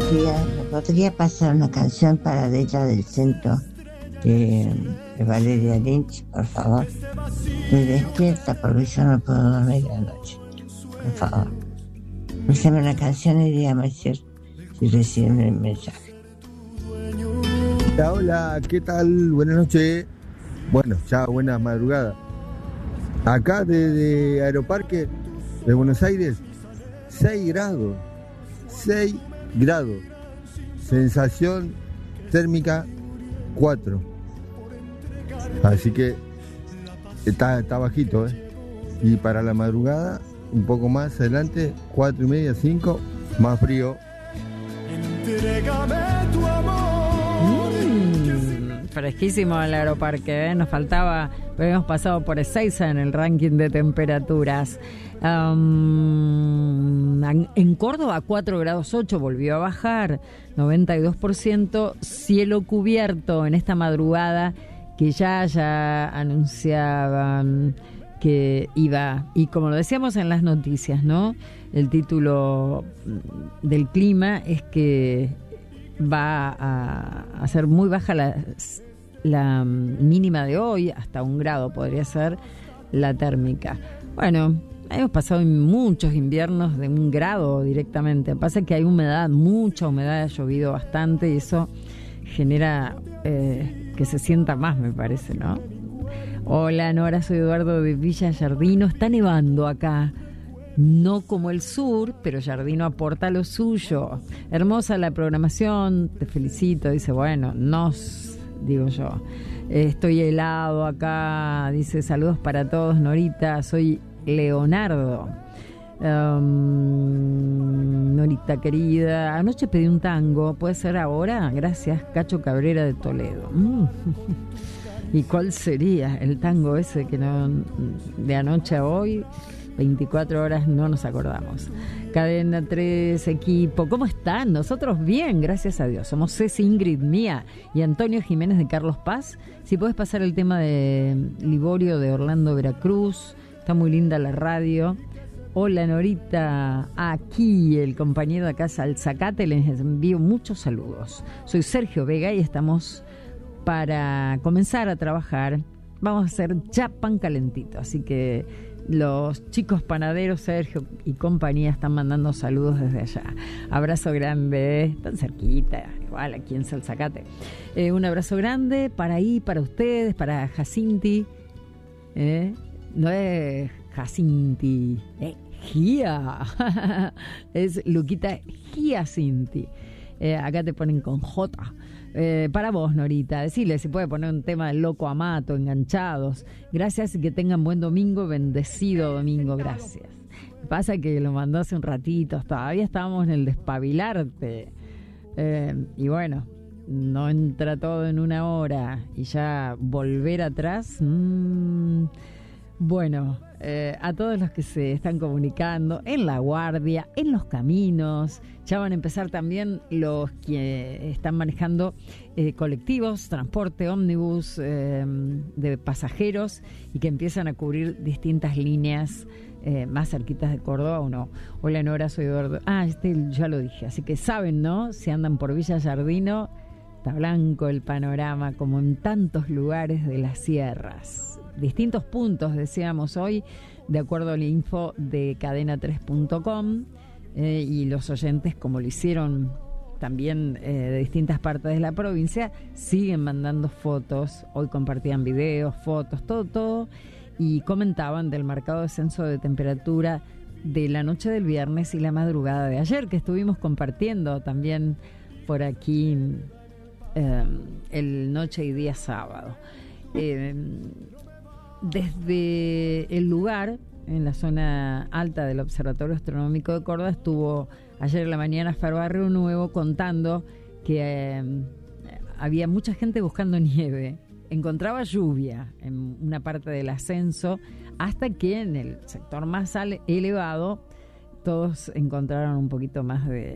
buenos días. ¿Me podría pasar una canción para Della del Centro de Valeria Lynch, por favor? Estoy despierta porque yo no puedo dormir la noche. Por favor. Pásame una canción y dígame si reciben el mensaje. Hola, hola, ¿qué tal? Buenas noches. Bueno, ya buena madrugada. Acá de Aeroparque de Buenos Aires, 6 grados. 6 grados. Sensación térmica 4. Así que está bajito, ¿eh? Y para la madrugada, un poco más adelante, 4:30, 5, más frío. Entrégame tu amor. Fresquísimo el Aeroparque, ¿eh? Nos faltaba, pero hemos pasado por Ezeiza en el ranking de temperaturas. En Córdoba 4 grados 8, volvió a bajar, 92%, cielo cubierto en esta madrugada, que ya anunciaban que iba, y como lo decíamos en las noticias, ¿no? El título del clima es que va a ser muy baja la mínima de hoy, hasta 1 grado podría ser la térmica. Bueno, hemos pasado muchos inviernos de 1 grado directamente. Pasa que hay humedad, mucha humedad, ha llovido bastante y eso genera que se sienta más, me parece, ¿no? Hola, Nora, soy Eduardo de Villa Giardino. Está nevando acá. No como el sur, pero Giardino aporta lo suyo. Hermosa la programación, te felicito. Dice, bueno, digo yo. Estoy helado acá. Dice, saludos para todos, Norita. Soy Leonardo. Norita querida, anoche pedí un tango. ¿Puede ser ahora? Gracias, Cacho Cabrera de Toledo. ¿Y cuál sería el tango ese que no de anoche a hoy? 24 horas no nos acordamos. Cadena 3, equipo, ¿cómo están? Nosotros bien, gracias a Dios. Somos Ceci, Ingrid, Mía y Antonio Jiménez de Carlos Paz. Si puedes pasar el tema de Liborio de Orlando, Veracruz. Está muy linda la radio. Hola, Norita. Aquí el compañero de acá, Salzacate, les envío muchos saludos. Soy Sergio Vega y estamos para comenzar a trabajar. Vamos a hacer ya pan calentito, así que los chicos panaderos, Sergio y compañía, están mandando saludos desde allá. Abrazo grande, tan cerquita, igual aquí en Salzacate. Un abrazo grande para ustedes, para Jacinti. No es Jacinti, Gia. Es Luquita Giacinti. Acá te ponen con J. Para vos, Norita, decirle si puede poner un tema de Loco Amato, Enganchados. Gracias y que tengan buen domingo, bendecido domingo, gracias. Pasa que lo mandó hace un ratito, todavía estábamos en el despabilarte. Y bueno, no entra todo en una hora y ya volver atrás. Bueno, a todos los que se están comunicando en la guardia, en los caminos, ya van a empezar también los que están manejando colectivos, transporte, ómnibus de pasajeros y que empiezan a cubrir distintas líneas más cerquitas de Córdoba o no. Hola, Nora, soy Eduardo. Ya lo dije, así que saben, ¿no? Si andan por Villa Giardino, está blanco el panorama como en tantos lugares de las sierras. Distintos puntos, decíamos hoy, de acuerdo a la info de cadena3.com, y los oyentes, como lo hicieron también de distintas partes de la provincia, siguen mandando fotos. Hoy compartían videos, fotos, todo, y comentaban del marcado descenso de temperatura de la noche del viernes y la madrugada de ayer, que estuvimos compartiendo también por aquí el noche y día sábado. Desde el lugar, en la zona alta del Observatorio Astronómico de Córdoba, estuvo ayer en la mañana Fer Barrio Nuevo contando que había mucha gente buscando nieve. Encontraba lluvia en una parte del ascenso, hasta que en el sector más elevado todos encontraron un poquito más de